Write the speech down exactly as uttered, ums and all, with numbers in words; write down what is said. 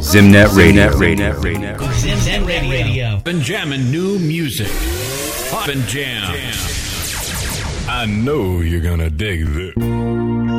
Zimnet Radio. Zimnet Radio. Zimnet Radio. Been jamming new music. Pop and jam. I know you're gonna dig this.